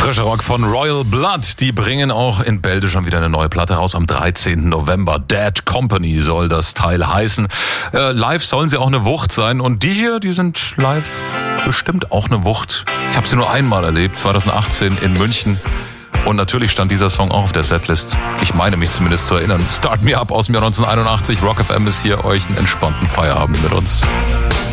Frischer Rock von Royal Blood. Die bringen auch in Bälde schon wieder eine neue Platte raus am 13. November. Dead Company soll das Teil heißen. Live sollen sie auch eine Wucht sein. Und die hier, die sind live bestimmt auch eine Wucht. Ich habe sie nur einmal erlebt, 2018 in München. Und natürlich stand dieser Song auch auf der Setlist. Ich meine mich zumindest zu erinnern. Start Me Up aus dem Jahr 1981. Rock FM ist hier, euch einen entspannten Feierabend mit uns.